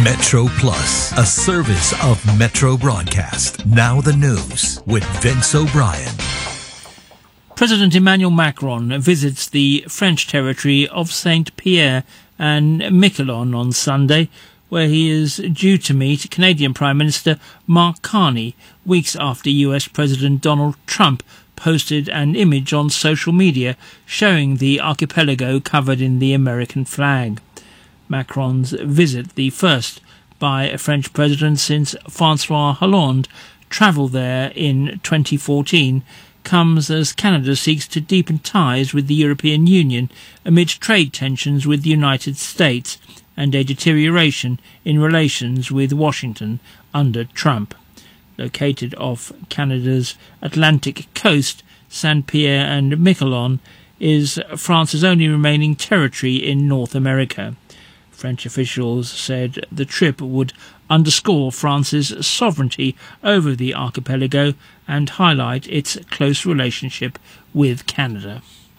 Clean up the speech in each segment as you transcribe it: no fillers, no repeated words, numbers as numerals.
Metro Plus, a service of Metro Broadcast. Now the news with Vince O'Brien. President Emmanuel Macron visits the French territory of Saint-Pierre and Miquelon on Sunday, where he is due to meet Canadian Prime Minister Mark Carney, weeks after US President Donald Trump posted an image on social media showing the archipelago covered in the American flag. Macron's visit, the first by a French president since François Hollande travelled there in 2014, comes as Canada seeks to deepen ties with the European Union amid trade tensions with the United States and a deterioration in relations with Washington under Trump. Located off Canada's Atlantic coast, Saint-Pierre and Miquelon is France's only remaining territory in North America. French officials said the trip would underscore France's sovereignty over the archipelago and highlight its close relationship with Canada.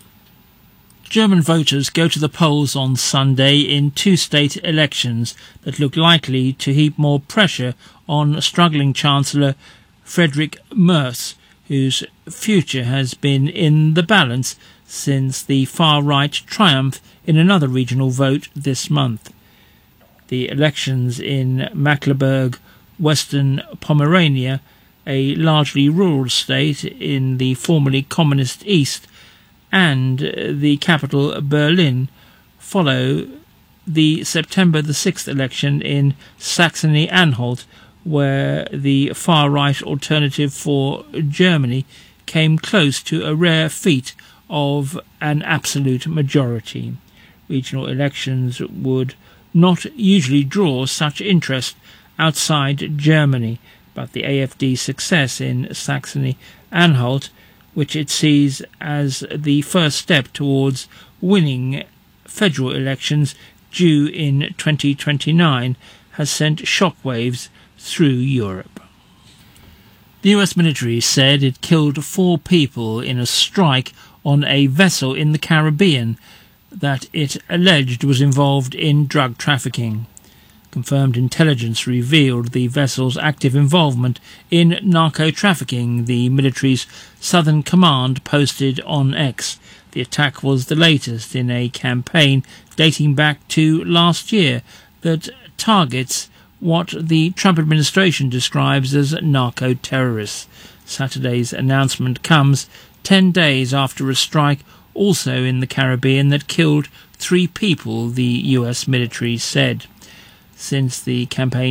German voters go to the polls on Sunday in two state elections that look likely to heap more pressure on struggling Chancellor Friedrich Merz, whose future has been in the balance since the far-right triumph in another regional vote this month. The elections in Mecklenburg, Western Pomerania, a largely rural state in the formerly communist East, and the capital Berlin follow the September the 6th election in Saxony-Anhalt, where the far-right Alternative for Germany came close to a rare feat of an absolute majority. Regional elections would not usually draw such interest outside Germany, but the AfD's success in Saxony-Anhalt, which it sees as the first step towards winning federal elections due in 2029, has sent shockwaves through Europe. The US military said it killed 4 people in a strike on a vessel in the Caribbean that it alleged was involved in drug trafficking. Confirmed intelligence revealed the vessel's active involvement in narco-trafficking, the military's Southern Command posted on X. The attack was the latest in a campaign dating back to last year that targets what the Trump administration describes as narco-terrorists. Saturday's announcement comes 10 days after a strike also in the Caribbean that killed 3 people, the US military said. Since the campaign